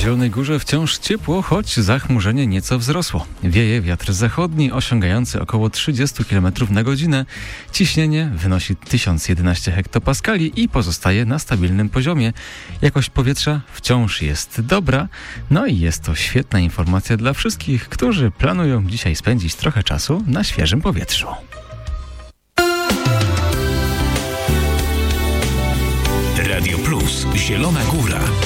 Zielonej Górze wciąż ciepło, choć zachmurzenie nieco wzrosło. Wieje wiatr zachodni osiągający około 30 km na godzinę. Ciśnienie wynosi 1011 hektopaskali i pozostaje na stabilnym poziomie. Jakość powietrza wciąż jest dobra. No i jest to świetna informacja dla wszystkich, którzy planują dzisiaj spędzić trochę czasu na świeżym powietrzu. Radio Plus, Zielona Góra.